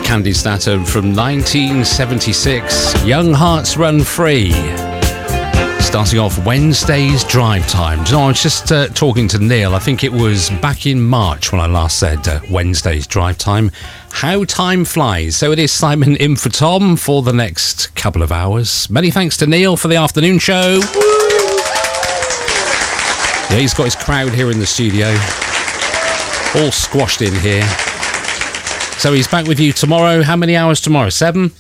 Candy Staton from 1976. Young Hearts Run Free. Starting off Wednesday's drive time. I was just talking to Neil. I think it was back in March when I last said Wednesday's drive time. How time flies. So it is Simon in for Tom for the next couple of hours. Many thanks to Neil for the afternoon show. Yeah, he's got his crowd here in the studio. All squashed in here. So he's back with you tomorrow. How many hours tomorrow? 7?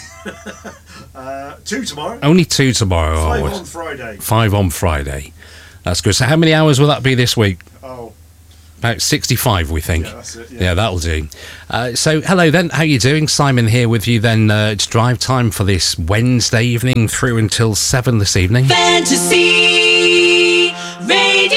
2 tomorrow. Only 2 tomorrow. 5 on Friday. 5 on Friday. That's good. So how many hours will that be this week? Oh. About 65, we think. Yeah, that's it. Yeah, that'll do. So hello then. How you doing? Simon here with you then. It's drive time for this Wednesday evening through until 7 this evening. Fantasy Radio.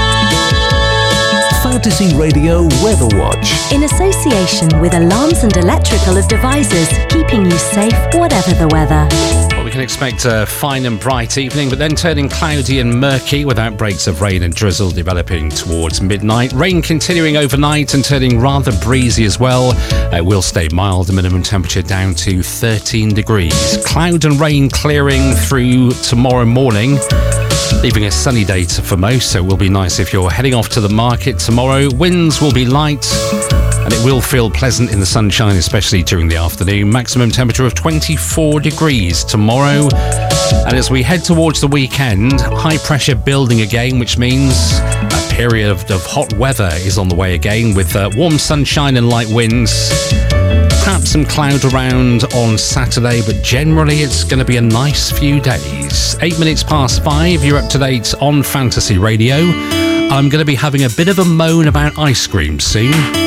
Fantasy Radio Weather Watch. In association with Alarms and Electrical Devices, keeping you safe whatever the weather. Well, we can expect a fine and bright evening, but then turning cloudy and murky with outbreaks of rain and drizzle developing towards midnight. Rain continuing overnight and turning rather breezy as well. It will stay mild, the minimum temperature down to 13 degrees. Cloud and rain clearing through tomorrow morning, leaving a sunny day for most, so it will be nice if you're heading off to the market tomorrow. Winds will be light and it will feel pleasant in the sunshine, especially during the afternoon. Maximum temperature of 24 degrees tomorrow. And as we head towards the weekend, high pressure building again, which means a period of hot weather is on the way again, with warm sunshine and light winds. Perhaps some cloud around on Saturday, but generally it's going to be a nice few days. 8 minutes past 5, you're up to date on Fantasy Radio. I'm going to be having a bit of a moan about ice cream soon.